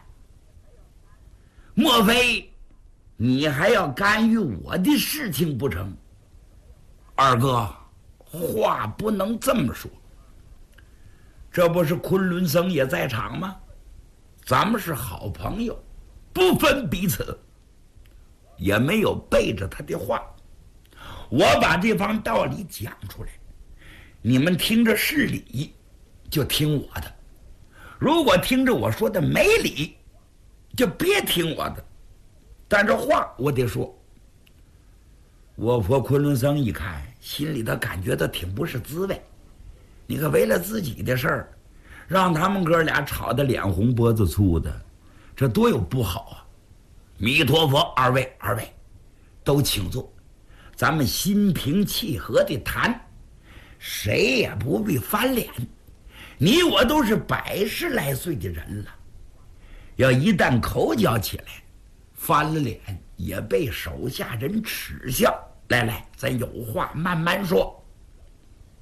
莫非你还要干预我的事情不成？”“二哥，话不能这么说。这不是昆仑僧也在场吗？咱们是好朋友，不分彼此。”也没有背着他的话，我把这番道理讲出来，你们听着是理，就听我的；如果听着我说的没理，就别听我的。但这话我得说。我婆昆仑僧一看，心里头感觉到挺不是滋味。你可为了自己的事儿，让他们哥俩吵得脸红脖子粗的，这多有不好啊！弥陀佛，二位都请坐，咱们心平气和地谈，谁也不必翻脸。你我都是110来岁的人了，要一旦口角起来，翻了脸也被手下人耻笑。来，咱有话慢慢说。